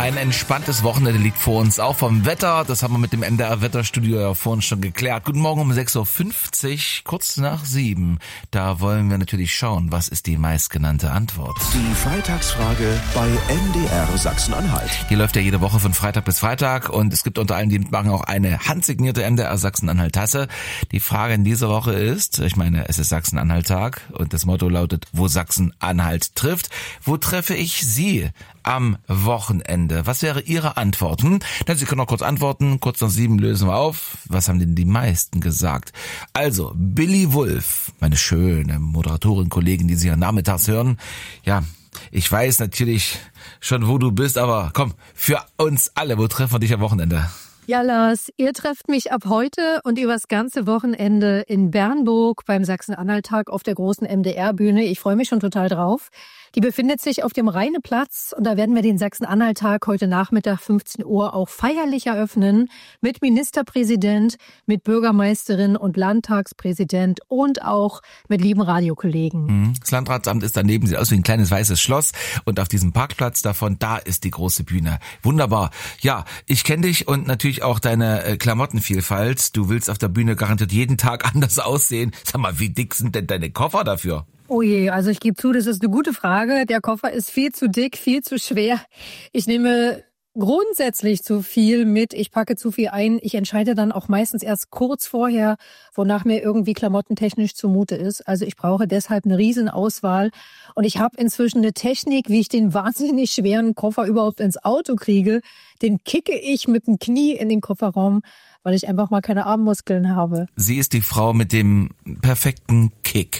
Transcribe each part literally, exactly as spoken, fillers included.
Ein entspanntes Wochenende liegt vor uns, auch vom Wetter. Das haben wir mit dem N D R-Wetterstudio ja vorhin schon geklärt. Guten Morgen um sechs Uhr fünfzig, kurz nach sieben. Da wollen wir natürlich schauen, was ist die meistgenannte Antwort. Die Freitagsfrage bei N D R Sachsen-Anhalt. Hier läuft ja jede Woche von Freitag bis Freitag und es gibt unter allen, die mitmachen, auch eine handsignierte N D R Sachsen-Anhalt-Tasse. Die Frage in dieser Woche ist, ich meine, es ist Sachsen-Anhalt-Tag und das Motto lautet, wo Sachsen-Anhalt trifft. Wo treffe ich Sie am Wochenende? Was wäre Ihre Antwort? Hm? Sie können auch kurz antworten. Kurz nach sieben lösen wir auf. Was haben denn die meisten gesagt? Also, Billy Wulff, meine schöne Moderatorin-Kollegin, die Sie ja nachmittags hören. Ja, ich weiß natürlich schon, wo du bist, aber komm, für uns alle, wo treffen wir dich am Wochenende? Ja, Lars, ihr trefft mich ab heute und übers ganze Wochenende in Bernburg beim Sachsen-Anhalt-Tag auf der großen M D R-Bühne. Ich freue mich schon total drauf. Die befindet sich auf dem Rheineplatz und da werden wir den Sachsen-Anhalt-Tag heute Nachmittag fünfzehn Uhr auch feierlich eröffnen mit Ministerpräsident, mit Bürgermeisterin und Landtagspräsident und auch mit lieben Radiokollegen. Das Landratsamt ist daneben, sieht aus wie ein kleines weißes Schloss und auf diesem Parkplatz davon, da ist die große Bühne. Wunderbar. Ja, ich kenne dich und natürlich auch deine Klamottenvielfalt. Du willst auf der Bühne garantiert jeden Tag anders aussehen. Sag mal, wie dick sind denn deine Koffer dafür? Oh je, also ich gebe zu, das ist eine gute Frage. Der Koffer ist viel zu dick, viel zu schwer. Ich nehme grundsätzlich zu viel mit. Ich packe zu viel ein. Ich entscheide dann auch meistens erst kurz vorher, wonach mir irgendwie klamottentechnisch zumute ist. Also ich brauche deshalb eine Riesenauswahl. Und ich habe inzwischen eine Technik, wie ich den wahnsinnig schweren Koffer überhaupt ins Auto kriege. Den kicke ich mit dem Knie in den Kofferraum, weil ich einfach mal keine Armmuskeln habe. Sie ist die Frau mit dem perfekten Kick.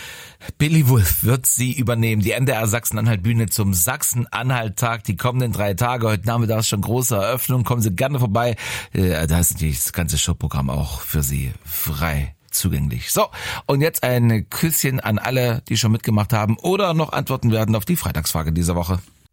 Billy Wulff wird sie übernehmen, die N D R Sachsen-Anhalt-Bühne zum Sachsen-Anhalt-Tag, die kommenden drei Tage. Heute Nachmittag ist schon große Eröffnung, kommen Sie gerne vorbei. Da ist natürlich das ganze Showprogramm auch für Sie frei zugänglich. So, und jetzt ein Küsschen an alle, die schon mitgemacht haben oder noch antworten werden auf die Freitagsfrage dieser Woche.